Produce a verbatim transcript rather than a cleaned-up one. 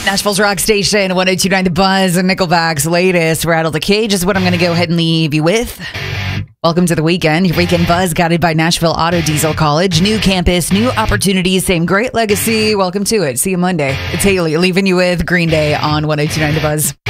Nashville's rock station, one oh two point nine The Buzz, and Nickelback's latest, Rattle the Cage, is what I'm going to go ahead and leave you with. Welcome to the weekend. Your weekend buzz guided by Nashville Auto Diesel College. New campus, new opportunities, same great legacy. Welcome to it. See you Monday. It's Haley leaving you with Green Day on one oh two point nine The Buzz.